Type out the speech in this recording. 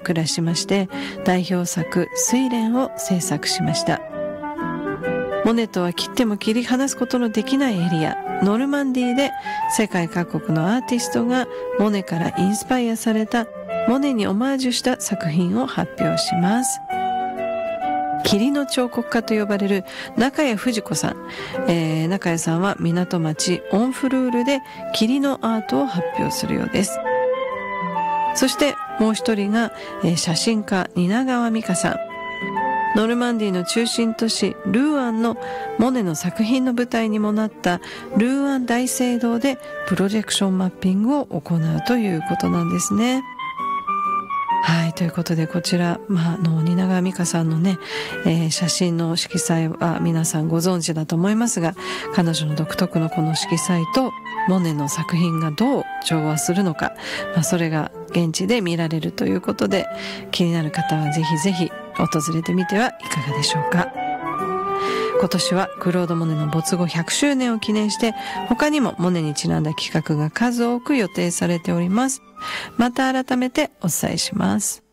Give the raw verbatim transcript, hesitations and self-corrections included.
暮らしまして、代表作睡蓮を制作しました。モネとは切っても切り離すことのできないエリア、ノルマンディーで世界各国のアーティストがモネからインスパイアされたモネにオマージュした作品を発表します。霧の彫刻家と呼ばれる中谷藤子さん、えー、中谷さんは港町オンフルールで霧のアートを発表するようです。そしてもう一人が、えー、写真家蜷川美香さん。ノルマンディーの中心都市ルーアンのモネの作品の舞台にもなったルーアン大聖堂でプロジェクションマッピングを行うということなんですね。はい、ということでこちら、まあ、あの蜷川美香さんのね、えー、写真の色彩は皆さんご存知だと思いますが、彼女の独特のこの色彩とモネの作品がどう調和するのか、まあ、それが現地で見られるということで、気になる方はぜひぜひ訪れてみてはいかがでしょうか。今年はクロード・モネの没後ひゃくしゅうねんを記念して、他にもモネにちなんだ企画が数多く予定されております。また改めてお伝えします。